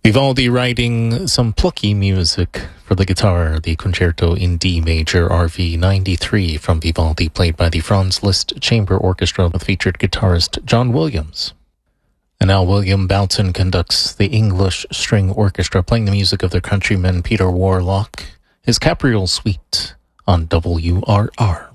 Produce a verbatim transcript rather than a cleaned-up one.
Vivaldi writing some plucky music for the guitar, the Concerto in D Major R V ninety-three from Vivaldi, played by the Franz Liszt Chamber Orchestra with featured guitarist John Williams. And now William Boughton conducts the English String Orchestra, playing the music of their countryman Peter Warlock, his Capriole Suite on W R R.